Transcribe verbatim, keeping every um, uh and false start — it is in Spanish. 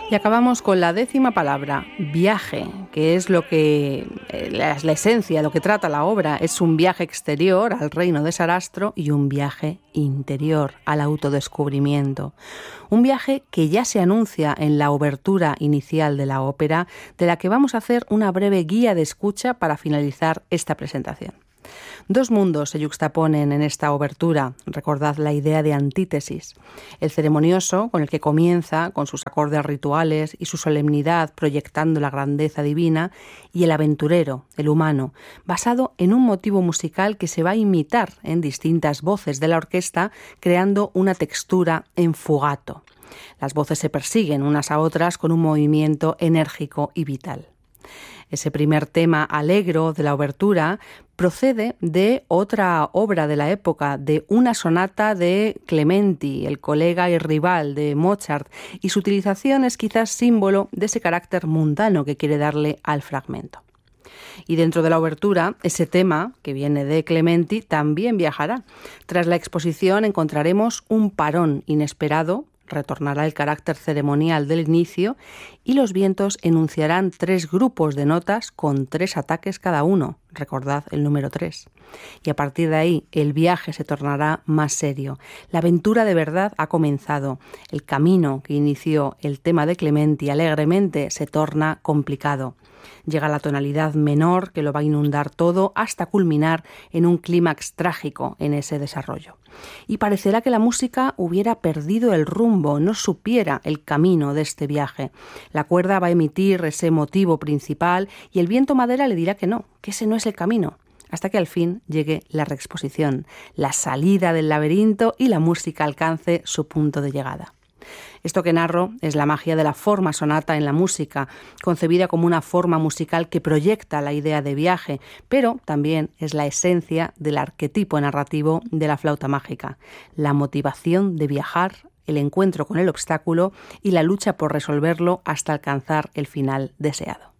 Y acabamos con la décima palabra, viaje, que es lo que la, la esencia, lo que trata la obra. Es un viaje exterior al reino de Sarastro y un viaje interior al autodescubrimiento. Un viaje que ya se anuncia en la obertura inicial de la ópera, de la que vamos a hacer una breve guía de escucha para finalizar esta presentación. Dos mundos se yuxtaponen en esta obertura. Recordad la idea de antítesis. El ceremonioso, con el que comienza, con sus acordes rituales y su solemnidad proyectando la grandeza divina, y el aventurero, el humano, basado en un motivo musical que se va a imitar en distintas voces de la orquesta, creando una textura en fugato. Las voces se persiguen unas a otras con un movimiento enérgico y vital. Ese primer tema alegro de la obertura procede de otra obra de la época, de una sonata de Clementi, el colega y rival de Mozart, y su utilización es quizás símbolo de ese carácter mundano que quiere darle al fragmento. Y dentro de la obertura, ese tema, que viene de Clementi, también viajará. Tras la exposición encontraremos un parón inesperado, retornará el carácter ceremonial del inicio y los vientos enunciarán tres grupos de notas con tres ataques cada uno. Recordad el número tres. Y a partir de ahí el viaje se tornará más serio. La aventura de verdad ha comenzado. El camino que inició el tema de Clementi alegremente se torna complicado. Llega la tonalidad menor que lo va a inundar todo hasta culminar en un clímax trágico en ese desarrollo. Y parecerá que la música hubiera perdido el rumbo, no supiera el camino de este viaje. La cuerda va a emitir ese motivo principal y el viento madera le dirá que no, que ese no es el camino, hasta que al fin llegue la reexposición, la salida del laberinto y la música alcance su punto de llegada. Esto que narro es la magia de la forma sonata en la música, concebida como una forma musical que proyecta la idea de viaje, pero también es la esencia del arquetipo narrativo de la flauta mágica, la motivación de viajar, el encuentro con el obstáculo y la lucha por resolverlo hasta alcanzar el final deseado.